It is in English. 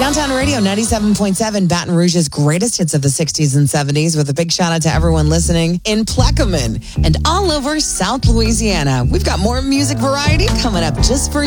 Downtown Radio 97.7, Baton Rouge's greatest hits of the 60s and 70s, with a big shout out to everyone listening in Plaquemine and all over South Louisiana. We've got more music variety coming up just for you.